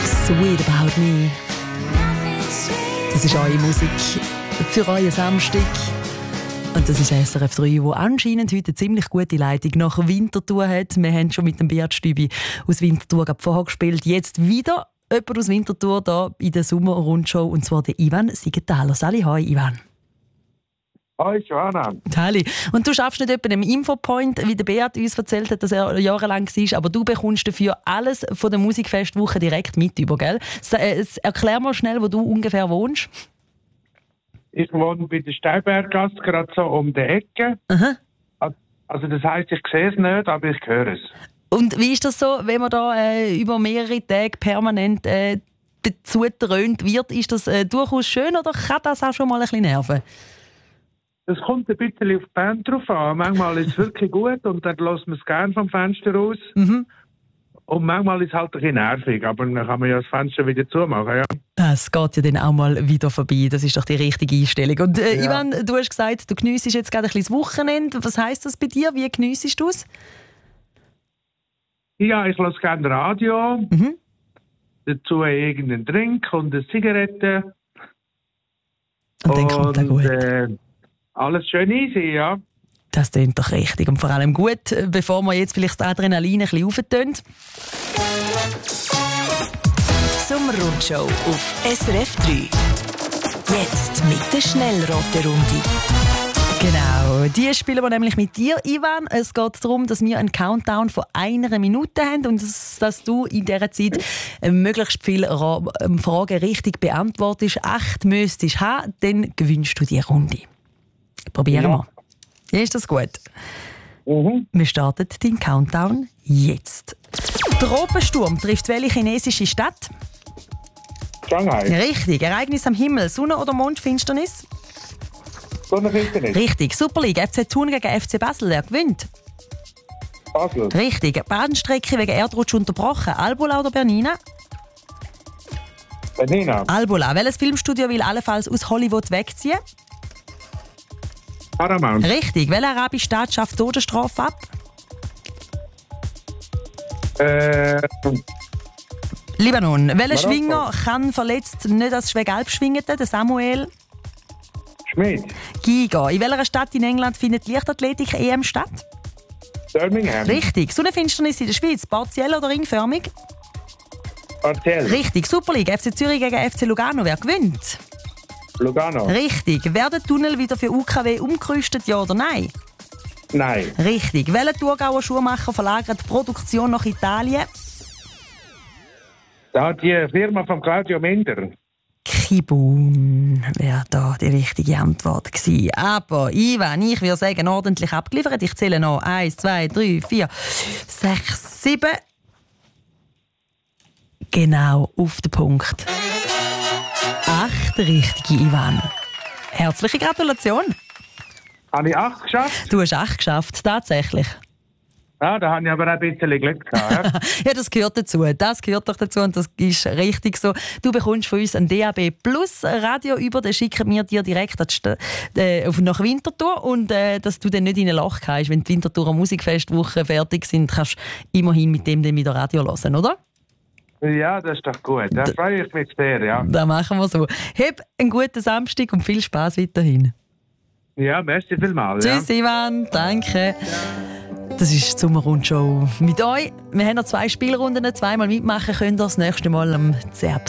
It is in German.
Sweet About Me. Das ist eure Musik für euren Samstag. Und das ist SRF 3, wo anscheinend heute eine ziemlich gute Leitung nach Winterthur hat. Wir haben schon mit dem Beat Stübi aus Winterthur vorher gespielt. Jetzt wieder jemand aus Winterthur da in der Sommerrundschau, und zwar der Ivan Siegenthaler. Sali, hoi Ivan. Hi Johanna. Halli. Und du schaffst nicht etwa im Infopoint, wie der Beat uns erzählt hat, dass er jahrelang war, aber du bekommst dafür alles von der Musikfestwoche direkt mit über, gell? Erklär mal schnell, wo du ungefähr wohnst. Ich wohne bei der Steinberggasse, gerade so um die Ecke. Aha. Also das heisst, ich sehe es nicht, aber ich höre es. Und wie ist das so, wenn man da über mehrere Tage permanent dazu dröhnt wird? Ist das durchaus schön oder kann das auch schon mal ein bisschen nerven? Es kommt ein bisschen auf die Band drauf an. Manchmal ist es wirklich gut und dann lässt man es gerne vom Fenster raus. Mhm. Und manchmal ist es halt ein bisschen nervig, aber dann kann man ja das Fenster wieder zumachen. Ja. Das geht ja dann auch mal wieder vorbei. Das ist doch die richtige Einstellung. Und Ja. Ivan, du hast gesagt, du geniessest jetzt gerade ein bisschen das Wochenende. Was heisst das bei dir? Wie geniessest du es? Ja, ich lasse gerne Radio. Mhm. Dazu irgendeinen Drink und eine Zigarette. Und dann kommt er gut. Alles schön easy, ja. Das klingt doch richtig und vor allem gut, bevor wir jetzt vielleicht das Adrenalin ein bisschen auftönt. Sommerrundschau auf SRF 3. Jetzt mit der Schnellraterunde. Genau, die spielen wir nämlich mit dir, Ivan. Es geht darum, dass wir einen Countdown von 1 Minute haben und dass du in dieser Zeit möglichst viele Fragen richtig beantwortest. 8 müsstest du haben, dann gewinnst du die Runde. Probieren wir. Ja, ist das gut? Mhm. Wir starten den Countdown jetzt. Tropensturm trifft welche chinesische Stadt? Shanghai. Richtig. Ereignis am Himmel, Sonne- oder Mondfinsternis? Sonnenfinsternis. Richtig. Super League, FC Thun gegen FC Basel. Wer gewinnt? Basel. Richtig. Bahnstrecke wegen Erdrutsch unterbrochen. Albola oder Bernina? Bernina. Albola. Welches Filmstudio will allenfalls aus Hollywood wegziehen? Paramount. Richtig. Welcher arabische Staat schafft Todesstrafe ab? Libanon. Welcher Marokko. Schwinger kann verletzt nicht als Schwegalp schwingen? Der Samuel Schmidt. Giga. In welcher Stadt in England findet die Leichtathletik-EM statt? Birmingham. Richtig. Sonnenfinsternis in der Schweiz. Partiell oder ringförmig? Partiell. Richtig. Super League. FC Zürich gegen FC Lugano. Wer gewinnt? Lugano. Richtig. Werden Tunnel wieder für UKW umgerüstet, ja oder nein? Nein. Richtig. Welcher Thurgauer Schuhmacher verlagert die Produktion nach Italien? Da hat die Firma von Claudio Minder. Kibun wäre da die richtige Antwort gewesen. Aber Ivan, ich würde sagen, ordentlich abgeliefert. Ich zähle noch 1, 2, 3, 4, 6, 7. Genau auf den Punkt. 8 richtige, Ivan. Herzliche Gratulation. Habe ich 8 geschafft? Du hast 8 geschafft, tatsächlich. Ja, da habe ich aber auch ein bisschen Glück gehabt. Ja, das gehört dazu. Das gehört doch dazu und das ist richtig so. Du bekommst von uns ein DAB Plus Radio über, den schicken wir dir direkt nach Winterthur und dass du dann nicht in ein Loch gehst, wenn die Winterthurer Musikfestwochen fertig sind, kannst du immerhin mit dem dann wieder Radio hören, oder? Ja, das ist doch gut. Da freue ich mich sehr, ja. Das machen wir so. Hab einen guten Samstag und viel Spass weiterhin. Ja, merci vielmals. Tschüss, Ivan. Danke. Das ist die Sommerrundschau mit euch. Wir haben noch 2 Spielrunden. 2-mal mitmachen könnt ihr das nächste Mal am 10.